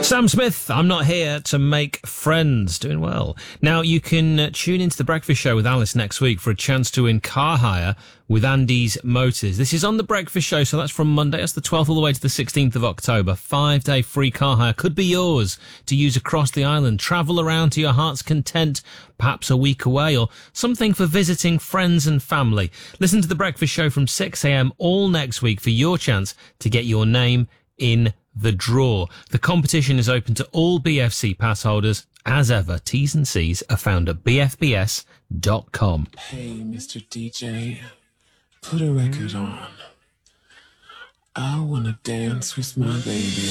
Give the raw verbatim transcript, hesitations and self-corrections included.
Sam Smith, I'm not here to make friends. Doing well. Now, you can uh, tune into The Breakfast Show with Alice next week for a chance to win car hire with Andy's Motors. This is on The Breakfast Show, so that's from Monday. That's the twelfth all the way to the sixteenth of October. Five-day free car hire could be yours to use across the island. Travel around to your heart's content, perhaps a week away, or something for visiting friends and family. Listen to The Breakfast Show from six a.m. all next week for your chance to get your name in the draw. The competition is open to all B F C pass holders. As ever, T's and C's are found at b f b s dot com. Hey, Mister D J, put a record on. I wanna dance with my baby.